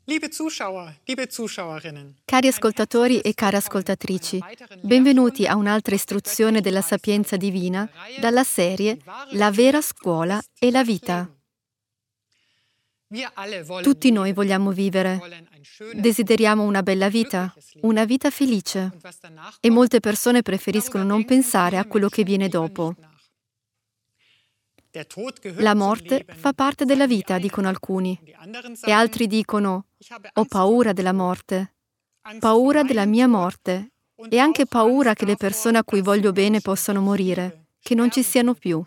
Liebe Zuschauer, liebe Zuschauerinnen. Cari ascoltatori e care ascoltatrici, benvenuti a un'altra istruzione della sapienza divina dalla serie La vera scuola e la vita. Tutti noi vogliamo vivere, desideriamo una bella vita, una vita felice, e molte persone preferiscono non pensare a quello che viene dopo. La morte fa parte della vita, dicono alcuni, e altri dicono: ho paura della morte, paura della mia morte, e anche paura che le persone a cui voglio bene possano morire, che non ci siano più.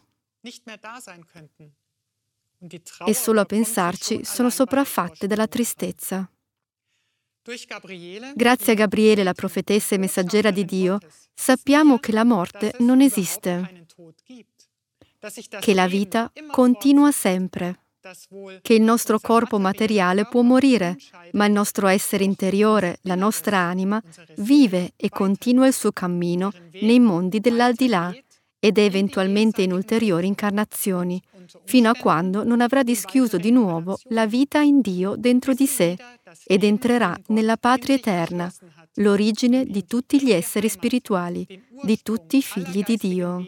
E solo a pensarci sono sopraffatte dalla tristezza. Grazie a Gabriele, la profetessa e messaggera di Dio, sappiamo che la morte non esiste, che la vita continua sempre, che il nostro corpo materiale può morire, ma il nostro essere interiore, la nostra anima, vive e continua il suo cammino nei mondi dell'aldilà ed eventualmente in ulteriori incarnazioni, fino a quando non avrà dischiuso di nuovo la vita in Dio dentro di sé ed entrerà nella patria eterna, l'origine di tutti gli esseri spirituali, di tutti i figli di Dio.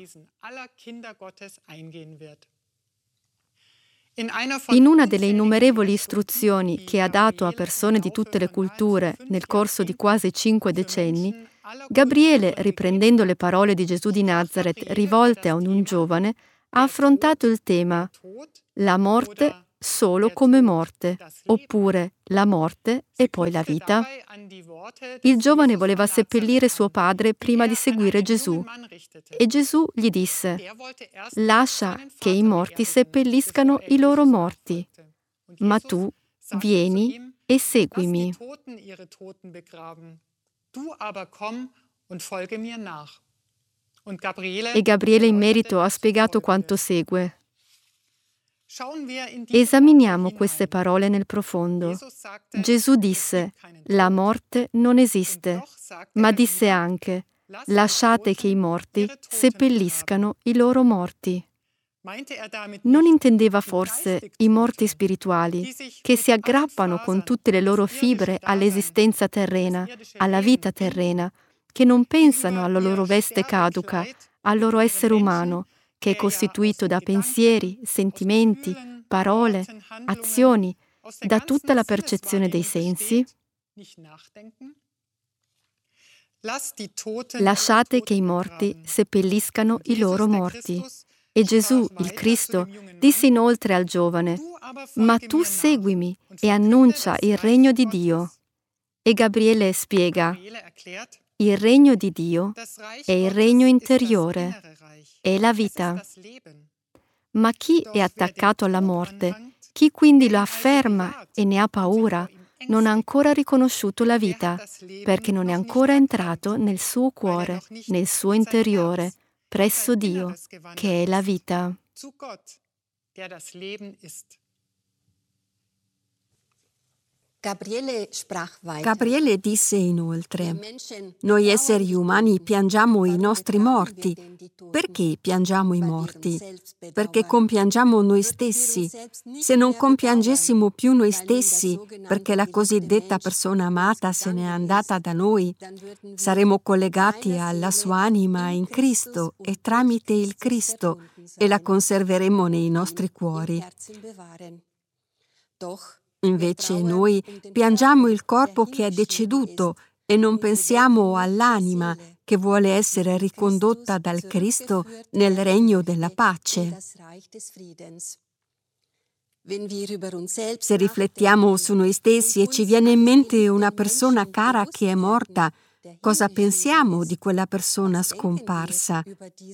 In una delle innumerevoli istruzioni che ha dato a persone di tutte le culture nel corso di quasi 5 decenni, Gabriele, riprendendo le parole di Gesù di Nazaret rivolte a un giovane, ha affrontato il tema la morte solo come morte, oppure la morte e poi la vita. Il giovane voleva seppellire suo padre prima di seguire Gesù, e Gesù gli disse: lascia che i morti seppelliscano i loro morti, ma tu vieni e seguimi. E Gabriele in merito ha spiegato quanto segue. Esaminiamo queste parole nel profondo. Gesù disse: la morte non esiste, ma disse anche: lasciate che i morti seppelliscano i loro morti. Non intendeva forse i morti spirituali, che si aggrappano con tutte le loro fibre all'esistenza terrena, alla vita terrena, che non pensano alla loro veste caduca, al loro essere umano, che è costituito da pensieri, sentimenti, parole, azioni, da tutta la percezione dei sensi? Lasciate che i morti seppelliscano i loro morti. E Gesù, il Cristo, disse inoltre al giovane: ma tu seguimi e annuncia il regno di Dio. E Gabriele spiega: il regno di Dio è il regno interiore, è la vita. Ma chi è attaccato alla morte, chi quindi lo afferma e ne ha paura, non ha ancora riconosciuto la vita, perché non è ancora entrato nel suo cuore, nel suo interiore, presso Dio, che è la vita. Gabriele disse inoltre: noi esseri umani piangiamo i nostri morti. Perché piangiamo i morti? Perché compiangiamo noi stessi. Se non compiangessimo più noi stessi, perché la cosiddetta persona amata se n'è andata da noi, saremo collegati alla sua anima in Cristo e tramite il Cristo e la conserveremo nei nostri cuori. Invece noi piangiamo il corpo che è deceduto e non pensiamo all'anima che vuole essere ricondotta dal Cristo nel regno della pace. Se riflettiamo su noi stessi e ci viene in mente una persona cara che è morta, cosa pensiamo di quella persona scomparsa?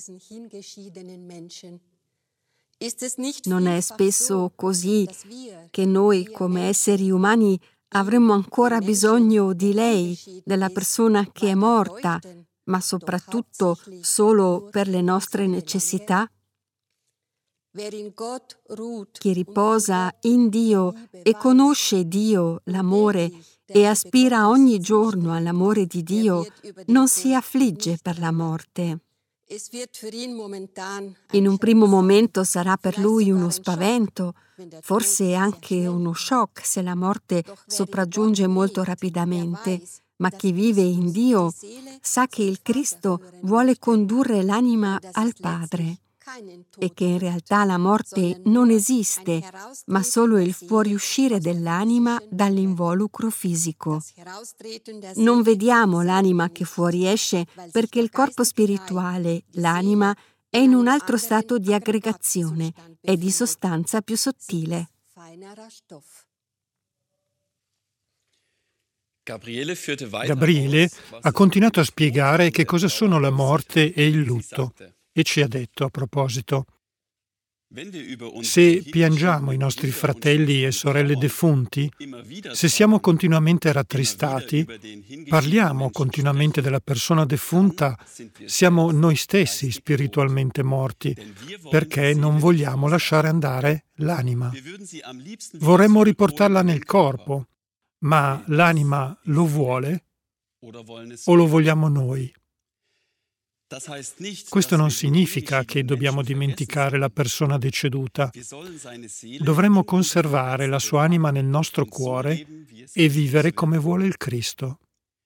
Non è spesso così che noi, come esseri umani, avremmo ancora bisogno di lei, della persona che è morta, ma soprattutto solo per le nostre necessità? Chi riposa in Dio e conosce Dio, l'amore, e aspira ogni giorno all'amore di Dio, non si affligge per la morte. In un primo momento sarà per lui uno spavento, forse anche uno shock se la morte sopraggiunge molto rapidamente, ma chi vive in Dio sa che il Cristo vuole condurre l'anima al Padre e che in realtà la morte non esiste, ma solo il fuoriuscire dell'anima dall'involucro fisico. Non vediamo l'anima che fuoriesce perché il corpo spirituale, l'anima, è in un altro stato di aggregazione e di sostanza più sottile. Gabriele ha continuato a spiegare che cosa sono la morte e il lutto e ci ha detto a proposito: se piangiamo i nostri fratelli e sorelle defunti, se siamo continuamente rattristati, parliamo continuamente della persona defunta, siamo noi stessi spiritualmente morti, perché non vogliamo lasciare andare l'anima. Vorremmo riportarla nel corpo, ma l'anima lo vuole o lo vogliamo noi? Questo non significa che dobbiamo dimenticare la persona deceduta. Dovremmo conservare la sua anima nel nostro cuore e vivere come vuole il Cristo.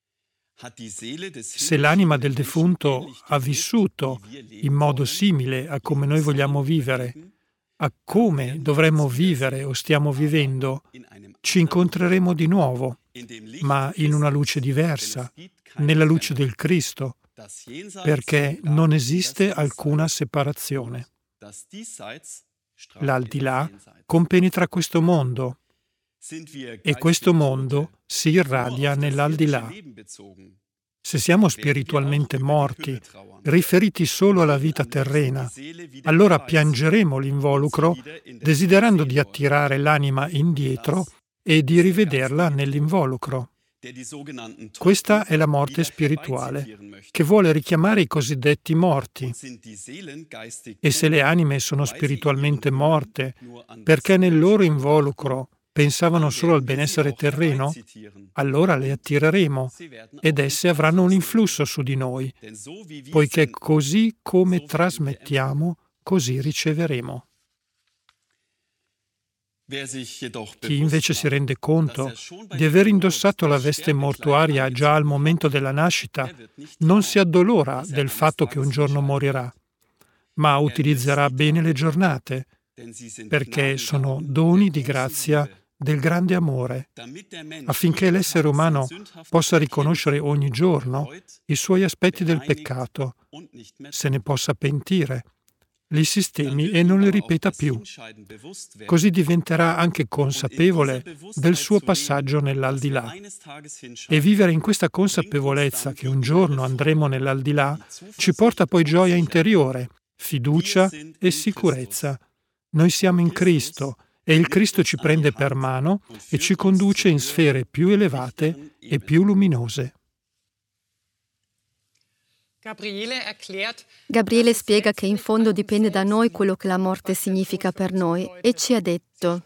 Se l'anima del defunto ha vissuto in modo simile a come noi vogliamo vivere, a come dovremmo vivere o stiamo vivendo, ci incontreremo di nuovo, ma in una luce diversa, nella luce del Cristo, perché non esiste alcuna separazione. L'aldilà compenetra questo mondo e questo mondo si irradia nell'aldilà. Se siamo spiritualmente morti, riferiti solo alla vita terrena, allora piangeremo l'involucro desiderando di attirare l'anima indietro e di rivederla nell'involucro. Questa è la morte spirituale, che vuole richiamare i cosiddetti morti. E se le anime sono spiritualmente morte, perché nel loro involucro pensavano solo al benessere terreno, allora le attireremo ed esse avranno un influsso su di noi, poiché così come trasmettiamo, così riceveremo. Chi invece si rende conto di aver indossato la veste mortuaria già al momento della nascita non si addolora del fatto che un giorno morirà, ma utilizzerà bene le giornate, perché sono doni di grazia del grande amore, affinché l'essere umano possa riconoscere ogni giorno i suoi aspetti del peccato, se ne possa pentire, li sistemi e non li ripeta più. Così diventerà anche consapevole del suo passaggio nell'aldilà. E vivere in questa consapevolezza che un giorno andremo nell'aldilà ci porta poi gioia interiore, fiducia e sicurezza. Noi siamo in Cristo e il Cristo ci prende per mano e ci conduce in sfere più elevate e più luminose. Gabriele spiega che in fondo dipende da noi quello che la morte significa per noi e ci ha detto: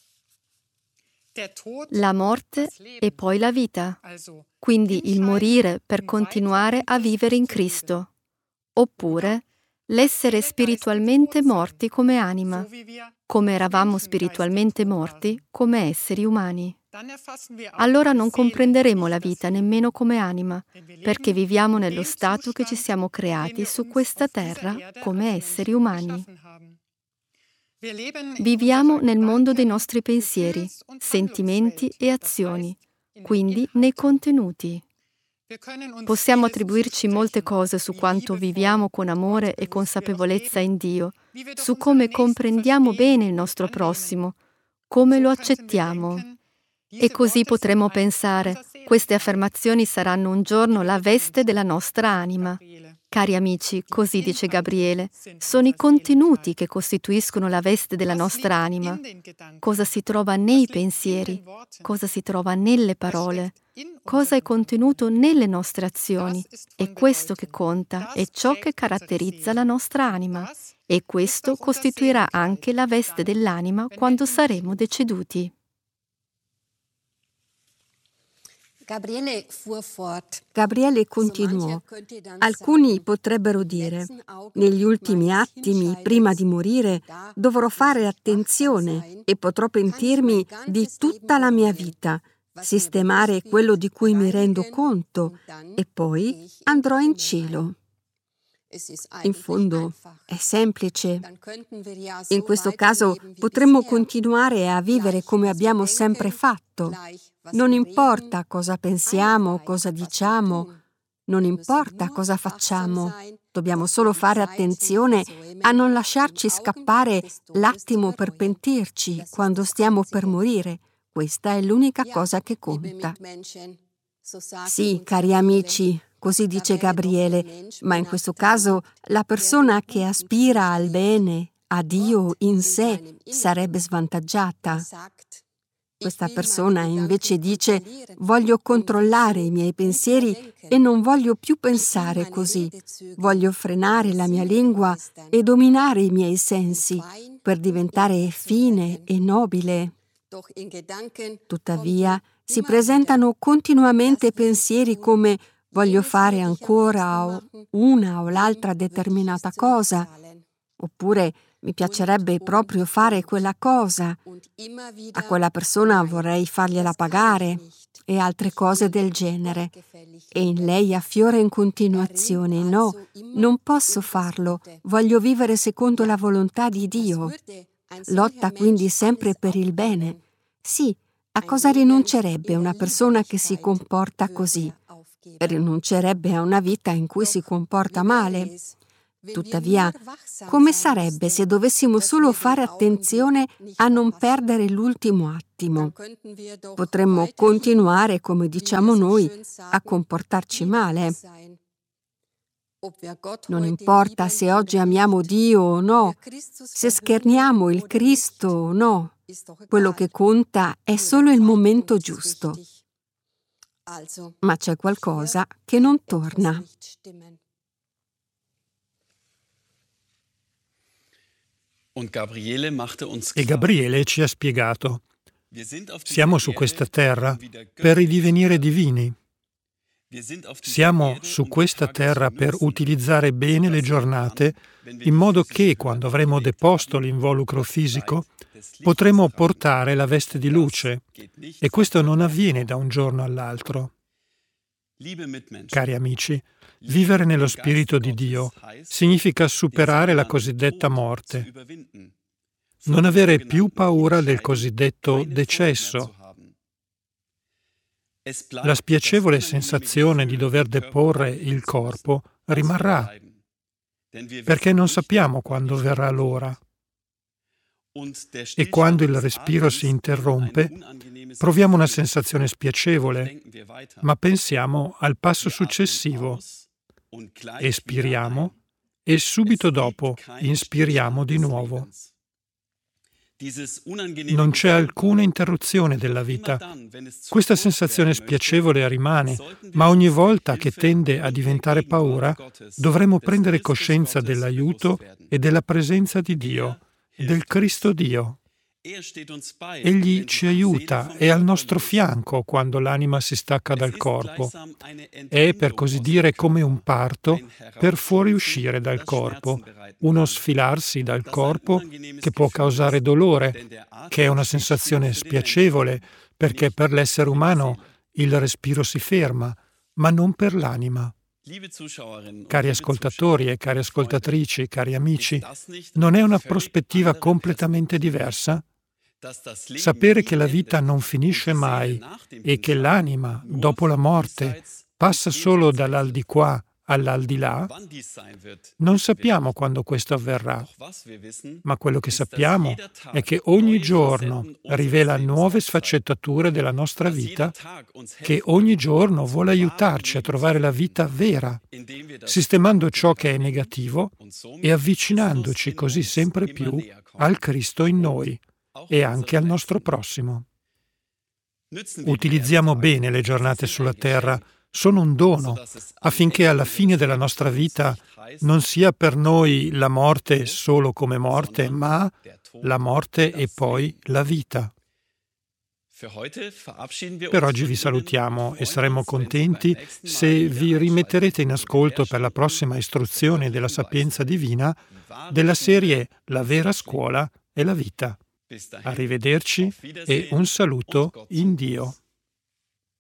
la morte e poi la vita, quindi il morire per continuare a vivere in Cristo, oppure l'essere spiritualmente morti come anima, come eravamo spiritualmente morti come esseri umani. Allora non comprenderemo la vita nemmeno come anima, perché viviamo nello stato che ci siamo creati su questa terra come esseri umani. Viviamo nel mondo dei nostri pensieri, sentimenti e azioni, quindi nei contenuti. Possiamo attribuirci molte cose su quanto viviamo con amore e consapevolezza in Dio, su come comprendiamo bene il nostro prossimo, come lo accettiamo. E così potremo pensare: queste affermazioni saranno un giorno la veste della nostra anima. Cari amici, così dice Gabriele, sono i contenuti che costituiscono la veste della nostra anima. Cosa si trova nei pensieri, cosa si trova nelle parole, cosa è contenuto nelle nostre azioni. È questo che conta, è ciò che caratterizza la nostra anima. E questo costituirà anche la veste dell'anima quando saremo deceduti. Gabriele continuò. Alcuni potrebbero dire: negli ultimi attimi, prima di morire, dovrò fare attenzione e potrò pentirmi di tutta la mia vita, sistemare quello di cui mi rendo conto e poi andrò in cielo. In fondo è semplice. In questo caso potremmo continuare a vivere come abbiamo sempre fatto. Non importa cosa pensiamo, cosa diciamo, non importa cosa facciamo. Dobbiamo solo fare attenzione a non lasciarci scappare l'attimo per pentirci quando stiamo per morire. Questa è l'unica cosa che conta. Sì, cari amici, così dice Gabriele, ma in questo caso la persona che aspira al bene, a Dio in sé, sarebbe svantaggiata. Questa persona invece dice: voglio controllare i miei pensieri e non voglio più pensare così. Voglio frenare la mia lingua e dominare i miei sensi per diventare fine e nobile. Tuttavia, si presentano continuamente pensieri come: voglio fare ancora una o l'altra determinata cosa, oppure mi piacerebbe proprio fare quella cosa, a quella persona vorrei fargliela pagare e altre cose del genere. E in lei affiora in continuazione: no, non posso farlo, voglio vivere secondo la volontà di Dio. Lotta quindi sempre per il bene. Sì, a cosa rinuncerebbe una persona che si comporta così? Rinuncerebbe a una vita in cui si comporta male. Tuttavia, come sarebbe se dovessimo solo fare attenzione a non perdere l'ultimo attimo? Potremmo continuare, come diciamo noi, a comportarci male. Non importa se oggi amiamo Dio o no, se scherniamo il Cristo o no, quello che conta è solo il momento giusto. Ma c'è qualcosa che non torna. E Gabriele ci ha spiegato: siamo su questa terra per ridivenire divini. Siamo su questa terra per utilizzare bene le giornate, in modo che, quando avremo deposto l'involucro fisico, potremo portare la veste di luce, e questo non avviene da un giorno all'altro. Cari amici, vivere nello Spirito di Dio significa superare la cosiddetta morte, non avere più paura del cosiddetto decesso. La spiacevole sensazione di dover deporre il corpo rimarrà, perché non sappiamo quando verrà l'ora. E quando il respiro si interrompe, proviamo una sensazione spiacevole, ma pensiamo al passo successivo. Espiriamo e subito dopo inspiriamo di nuovo. Non c'è alcuna interruzione della vita. Questa sensazione spiacevole rimane, ma ogni volta che tende a diventare paura, dovremo prendere coscienza dell'aiuto e della presenza di Dio, del Cristo Dio. Egli ci aiuta, è al nostro fianco quando l'anima si stacca dal corpo. È, per così dire, come un parto per fuoriuscire dal corpo, uno sfilarsi dal corpo che può causare dolore, che è una sensazione spiacevole, perché per l'essere umano il respiro si ferma, ma non per l'anima. Cari ascoltatori e cari ascoltatrici, cari amici, non è una prospettiva completamente diversa? Sapere che la vita non finisce mai e che l'anima, dopo la morte, passa solo dall'aldilà all'aldilà, non sappiamo quando questo avverrà, ma quello che sappiamo è che ogni giorno rivela nuove sfaccettature della nostra vita, che ogni giorno vuole aiutarci a trovare la vita vera, sistemando ciò che è negativo e avvicinandoci così sempre più al Cristo in noi e anche al nostro prossimo. Utilizziamo bene le giornate sulla terra, sono un dono, affinché alla fine della nostra vita non sia per noi la morte solo come morte, ma la morte e poi la vita. Per oggi vi salutiamo e saremo contenti se vi rimetterete in ascolto per la prossima istruzione della sapienza divina della serie La vera scuola è la vita. Arrivederci e un saluto in Dio.